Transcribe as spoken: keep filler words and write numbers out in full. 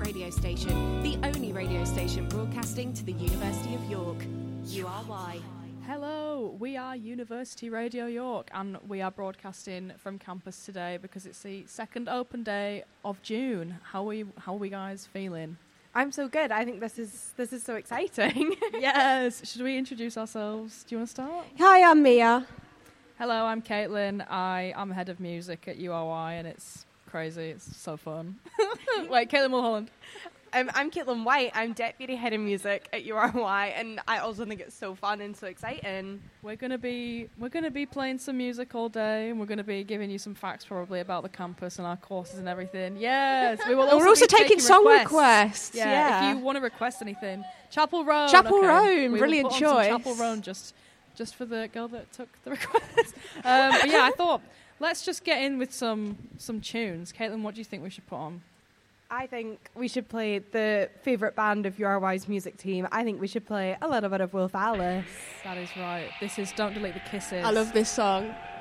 radio station, the only radio station broadcasting to the University of York. U R Y. Hello, we are University Radio York, and we are broadcasting from campus today because it's the second open day of June. How are we, how are we guys feeling? I'm so good. I think this is this is so exciting. Yes. Should we introduce ourselves? Do you want to start? Hi, I'm Mia. Hello, I'm Caitlin. I am head of music at U R Y, and it's crazy. It's so fun. Wait, Caitlin Mulholland. Um, I'm Caitlin White. I'm deputy head of music at U R Y, and I also think it's so fun and so exciting. We're gonna be we're gonna be playing some music all day, and we're gonna be giving you some facts probably about the campus and our courses and everything. Yes, we will. And Also we're also be taking song requests. requests. Yeah, Yeah. if you want to request anything, Chapel Roan. Chapel okay. Roan, We will brilliant put on some choice. Chapel Roan just just for the girl that took the request. um, but yeah, I thought let's just get in with some some tunes. Caitlin, what do you think we should put on? I think we should play the favourite band of U R Y's music team. I think we should play a little bit of Wolf Alice. That is right. This is Don't Delete the Kisses. I love this song.